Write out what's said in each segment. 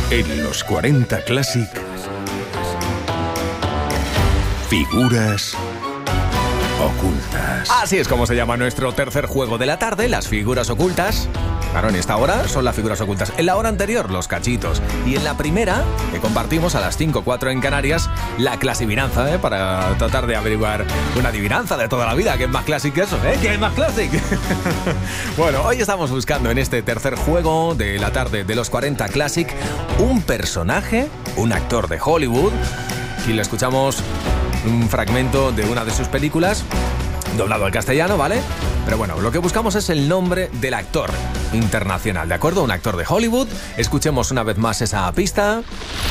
En los 40 Classic, figuras ocultas. Así es como se llama nuestro tercer juego de la tarde, las figuras ocultas. Claro, en esta hora son las figuras ocultas. En la hora anterior, los cachitos. Y en la primera, que compartimos a las 5:04 en Canarias, la clasivinanza, para tratar de averiguar una adivinanza de toda la vida. ¿Qué es más clásico que eso? ¿Qué es más clásico? Bueno, hoy estamos buscando en este tercer juego de la tarde de los 40 Classic un personaje, un actor de Hollywood. Y le escuchamos un fragmento de una de sus películas, doblado al castellano, ¿vale? Pero bueno, lo que buscamos es el nombre del actor internacional, ¿de acuerdo? Un actor de Hollywood. Escuchemos una vez más esa pista.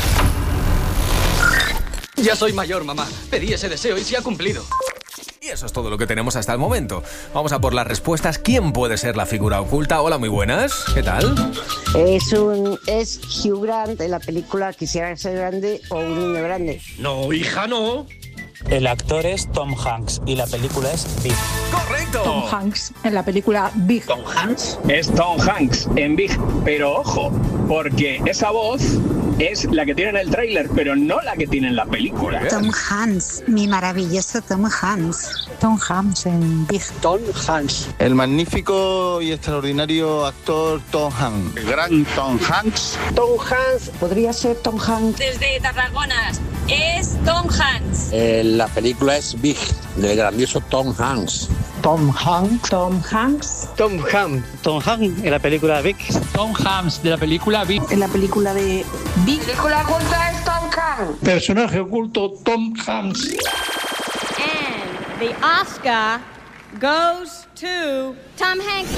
Ya soy mayor, mamá. Pedí ese deseo y se ha cumplido. Y eso es todo lo que tenemos hasta el momento. Vamos a por las respuestas. ¿Quién puede ser la figura oculta? Hola, muy buenas. ¿Qué tal? Es Hugh Grant de la película Quisiera ser grande o un niño grande. No, hija, no. El actor es Tom Hanks y la película es Big. ¡Correcto! Tom Hanks en la película Big. Tom Hanks es Tom Hanks en Big, pero ojo, porque esa voz es la que tiene en el tráiler, pero no la que tiene en la película. Tom Hanks, mi maravilloso Tom Hanks. Tom Hanks en Big. Tom Hanks. El magnífico y extraordinario actor Tom Hanks. El gran Tom Hanks. Tom Hanks, podría ser Tom Hanks. Desde Tarragona, es Tom Hanks. La película es Big, del grandioso Tom Hanks. Tom Hanks. Tom Hanks. Tom Hanks. Tom Hanks en la película Big. Tom Hanks de la película Big. En la película de Big. Película oculta es Tom Hanks. Personaje oculto Tom Hanks. And the Oscar goes to Tom Hanks.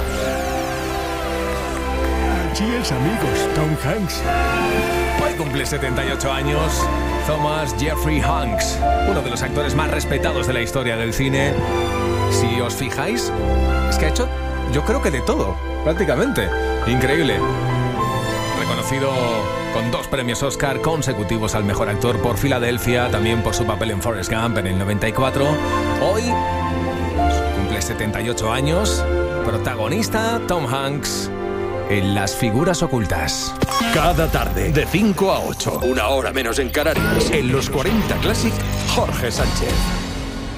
Así es, amigos, Tom Hanks. Hoy cumple 78 años Thomas Jeffrey Hanks, uno de los actores más respetados de la historia del cine. Si os fijáis, es que ha hecho, yo creo que de todo, prácticamente. Increíble. Reconocido con 2 premios Oscar consecutivos al mejor actor por Filadelfia, también por su papel en Forrest Gump en el 94. Hoy cumple 78 años, protagonista Tom Hanks en Las figuras ocultas. Cada tarde, de 5 a 8. Una hora menos en Canarias. En los 40 Classic, Jorge Sánchez.